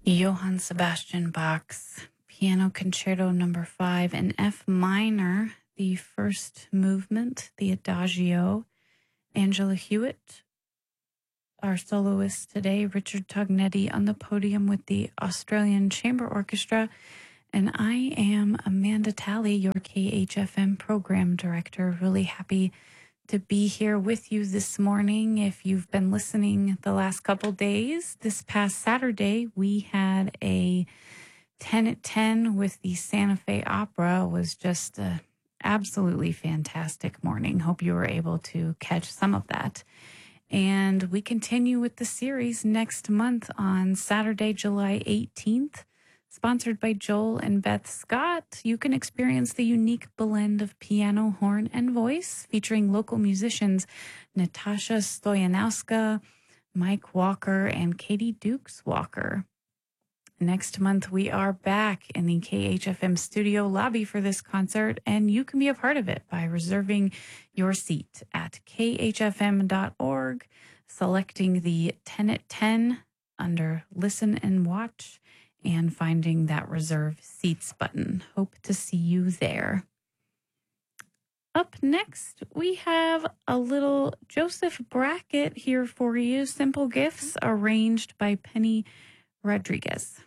Johann Sebastian Bach's Piano Concerto Number 5 in F minor, the first movement, the Adagio. Angela Hewitt, our soloist today, Richard Tognetti on the podium with the Australian Chamber Orchestra, and I am Amanda Talley, your KHFM program director. Really happy to be here with you this morning. If you've been listening the last couple days, this past Saturday, we had a 10 at 10 with the Santa Fe Opera. It was just a absolutely fantastic morning. Hope you were able to catch some of that. And we continue with the series next month on Saturday, July 18th. Sponsored by Joel and Beth Scott, you can experience the unique blend of piano, horn, and voice featuring local musicians Natasha Stoyanowska, Mike Walker, and Katie Dukes Walker. Next month, we are back in the KHFM studio lobby for this concert, and you can be a part of it by reserving your seat at khfm.org, selecting the 10 at 10 under Listen and Watch, and finding that Reserve Seats button. Hope to see you there. Up next, we have a little Joseph Brackett here for you. Simple Gifts, arranged by Penny Rodriguez.